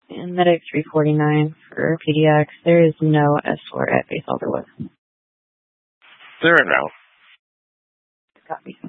And Medic 349 for PDX. There is no S4 at Base Alderwood. They're in route. Copy.